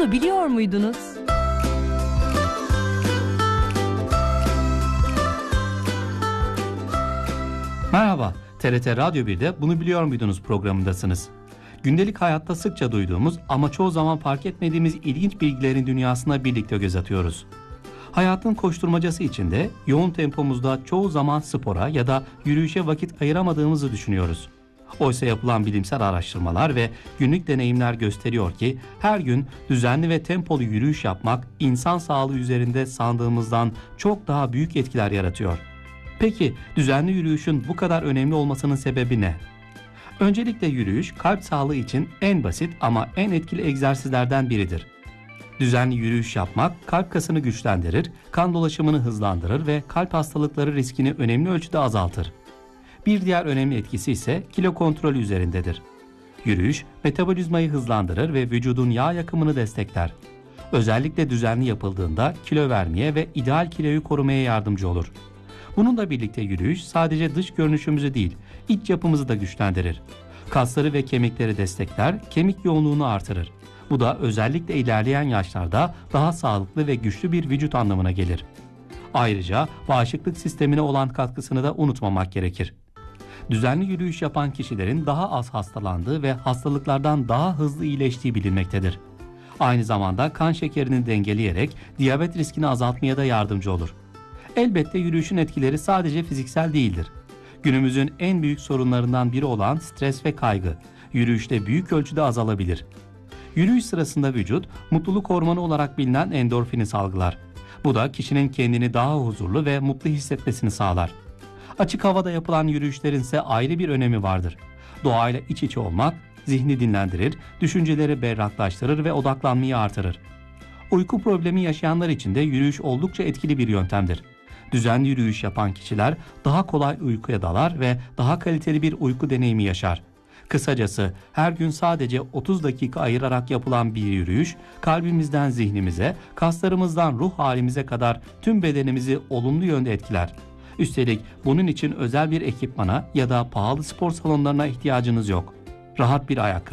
Bunu biliyor muydunuz? Merhaba, TRT Radyo 1'de Bunu Biliyor Muydunuz programındasınız. Gündelik hayatta sıkça duyduğumuz ama çoğu zaman fark etmediğimiz ilginç bilgilerin dünyasına birlikte göz atıyoruz. Hayatın koşturmacası içinde yoğun tempomuzda çoğu zaman spora ya da yürüyüşe vakit ayıramadığımızı düşünüyoruz. Oysa yapılan bilimsel araştırmalar ve günlük deneyimler gösteriyor ki her gün düzenli ve tempolu yürüyüş yapmak insan sağlığı üzerinde sandığımızdan çok daha büyük etkiler yaratıyor. Peki düzenli yürüyüşün bu kadar önemli olmasının sebebi ne? Öncelikle yürüyüş kalp sağlığı için en basit ama en etkili egzersizlerden biridir. Düzenli yürüyüş yapmak kalp kasını güçlendirir, kan dolaşımını hızlandırır ve kalp hastalıkları riskini önemli ölçüde azaltır. Bir diğer önemli etkisi ise kilo kontrolü üzerindedir. Yürüyüş metabolizmayı hızlandırır ve vücudun yağ yakımını destekler. Özellikle düzenli yapıldığında kilo vermeye ve ideal kiloyu korumaya yardımcı olur. Bununla birlikte yürüyüş sadece dış görünüşümüzü değil, iç yapımızı da güçlendirir. Kasları ve kemikleri destekler, kemik yoğunluğunu artırır. Bu da özellikle ilerleyen yaşlarda daha sağlıklı ve güçlü bir vücut anlamına gelir. Ayrıca bağışıklık sistemine olan katkısını da unutmamak gerekir. Düzenli yürüyüş yapan kişilerin daha az hastalandığı ve hastalıklardan daha hızlı iyileştiği bilinmektedir. Aynı zamanda kan şekerini dengeleyerek diyabet riskini azaltmaya da yardımcı olur. Elbette yürüyüşün etkileri sadece fiziksel değildir. Günümüzün en büyük sorunlarından biri olan stres ve kaygı, yürüyüşte büyük ölçüde azalabilir. Yürüyüş sırasında vücut, mutluluk hormonu olarak bilinen endorfini salgılar. Bu da kişinin kendini daha huzurlu ve mutlu hissetmesini sağlar. Açık havada yapılan yürüyüşlerin ise ayrı bir önemi vardır. Doğayla iç içe olmak, zihni dinlendirir, düşünceleri berraklaştırır ve odaklanmayı artırır. Uyku problemi yaşayanlar için de yürüyüş oldukça etkili bir yöntemdir. Düzenli yürüyüş yapan kişiler daha kolay uykuya dalar ve daha kaliteli bir uyku deneyimi yaşar. Kısacası her gün sadece 30 dakika ayırarak yapılan bir yürüyüş, kalbimizden zihnimize, kaslarımızdan ruh halimize kadar tüm bedenimizi olumlu yönde etkiler. Üstelik bunun için özel bir ekipmana ya da pahalı spor salonlarına ihtiyacınız yok. Rahat bir ayakkabı,